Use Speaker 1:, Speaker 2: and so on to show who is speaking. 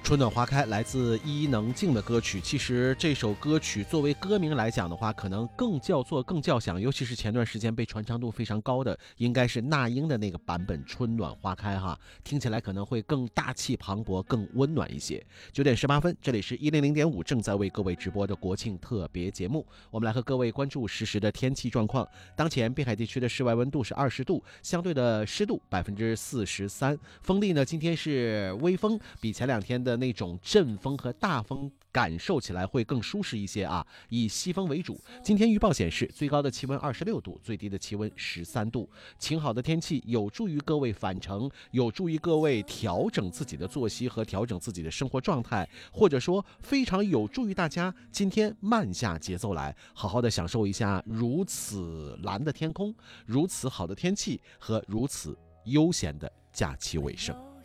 Speaker 1: 春暖花开来自伊能静的歌曲，其实这首歌曲作为歌名来讲的话，可能更叫座更叫响，尤其是前段时间被传唱度非常高的，应该是那英的那个版本《春暖花开》哈，听起来可能会更大气磅礴、更温暖一些。9点18分，这里是100.5正在为各位直播的国庆特别节目，我们来和各位关注实时的天气状况。当前滨海地区的室外温度是20度，相对的湿度43%，风力呢今天是微风，比前2天的那种阵风和大风感受起来会更舒适一些啊，以西风为主。今天预报显示，最高的气温26度，最低的气温13度。晴好的天气有助于各位返程，有助于各位调整自己的作息和调整自己的生活状态，或者说非常有助于大家今天慢下节奏来，好好的享受一下如此蓝的天空，如此好的天气和如此悠闲的假期尾声。